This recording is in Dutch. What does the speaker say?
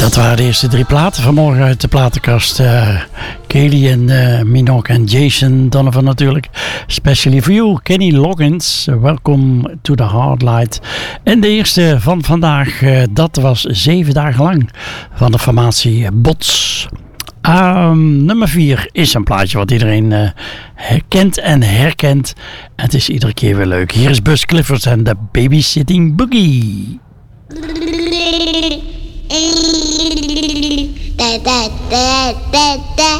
Dat waren de eerste 3 platen vanmorgen uit de platenkast. Kelly en Minogue en Jason Donovan natuurlijk. Especially for you, Kenny Loggins. Welcome to the Hard Light. En de eerste van vandaag, dat was 7 dagen lang van de formatie Bots. Nummer 4 is een plaatje wat iedereen herkent en herkent. En het is iedere keer weer leuk. Hier is Buzz Clifford en de Babysitting Boogie. Da da da da da.